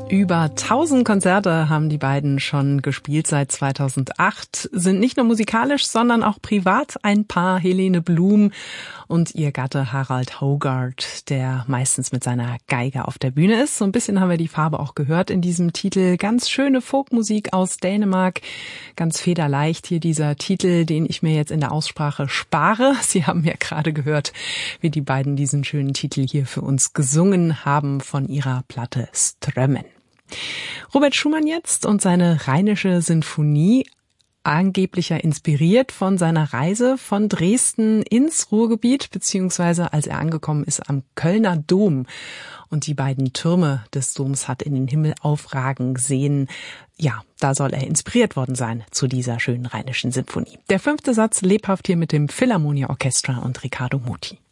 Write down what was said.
Über 1000 Konzerte haben die beiden schon gespielt seit 2008, sind nicht nur musikalisch, sondern auch privat ein Paar, Helene Blum und ihr Gatte Harald Hogarth, der meistens mit seiner Geige auf der Bühne ist. So ein bisschen haben wir die Farbe auch gehört in diesem Titel. Ganz schöne Folkmusik aus Dänemark, ganz federleicht hier dieser Titel, den ich mir jetzt in der Aussprache spare. Sie haben ja gerade gehört, wie die beiden diesen schönen Titel hier für uns gesungen haben von ihrer Platte Strömmen. Robert Schumann jetzt und seine Rheinische Sinfonie, angeblich ja inspiriert von seiner Reise von Dresden ins Ruhrgebiet, beziehungsweise als er angekommen ist am Kölner Dom und die beiden Türme des Doms hat in den Himmel aufragen sehen. Ja, da soll er inspiriert worden sein zu dieser schönen Rheinischen Sinfonie. Der 5. Satz lebhaft hier mit dem Philharmonia Orchestra und Riccardo Muti.